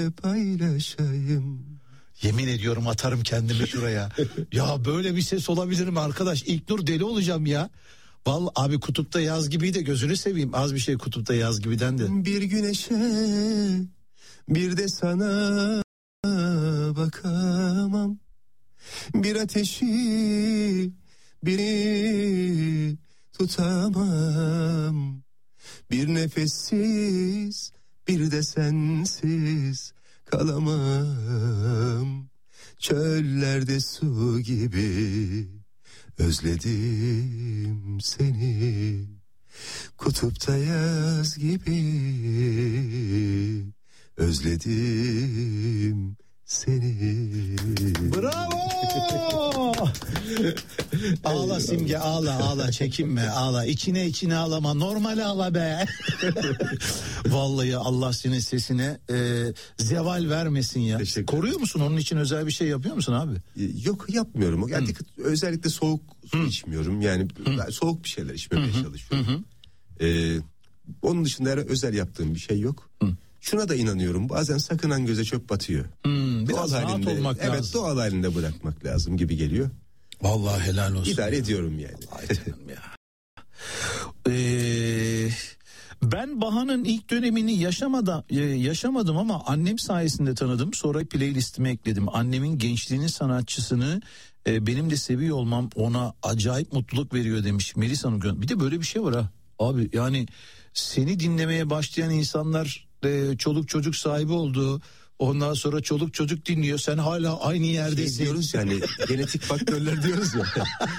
paylaşayım. Yemin ediyorum atarım kendimi şuraya. Ya böyle bir ses olabilir mi arkadaş? İlknur deli olacağım ya. Vallahi abi Kutupta Yaz Gibi de gözünü seveyim. Az bir şey Kutupta Yaz Gibi'den de. Bir güneşe bir de sana bakamam. Bir ateşi biri tutamam. Bir nefessiz bir de sensiz kalamam. Çöllerde su gibi özledim seni. Kutupta yaz gibi özledim seni. Bravo! Ağla Simge, ağla çekinme, ağla, içine ağlama, normal ağla be. Vallahi Allah senin sesine zeval vermesin ya. Koruyor musun, onun için özel bir şey yapıyor musun abi? Yok, yapmıyorum. Yani özellikle soğuk su içmiyorum. Yani soğuk bir şeyler içmemeye çalışıyorum. Onun dışında özel yaptığım bir şey yok. Şuna da inanıyorum, bazen sakınan göze çöp batıyor. Biraz rahat olmak lazım. Evet, doğal halinde bırakmak lazım gibi geliyor. Vallahi helal olsun. İdare ediyorum yani. Ay canım ya. Ben Baha'nın ilk dönemini yaşamadım ama annem sayesinde tanıdım. Sonra playlistime ekledim. Annemin gençliğinin sanatçısını benim de seviyor olmam ona acayip mutluluk veriyor demiş Melis Hanım. Bir de böyle bir şey var ha abi, yani seni dinlemeye başlayan insanlar çoluk çocuk sahibi oldu. Ondan sonra çoluk çocuk dinliyor. Sen hala aynı yerdesin. Diyoruz yani, genetik faktörler diyoruz ya.